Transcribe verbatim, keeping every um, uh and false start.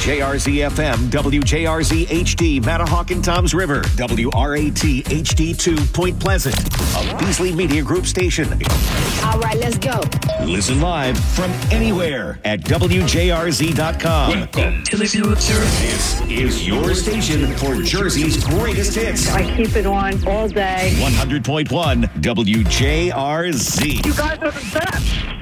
J R Z F M, W J R Z H D, Matahawk and Toms River, W R A T H D two, Point Pleasant, a Beasley Media Group station. All right, let's go. Listen live from anywhere at W J R Z dot com. Welcome to the future. This is your station for Jersey's greatest hits. I keep it on all day. one hundred point one W J R Z. You guys are the best.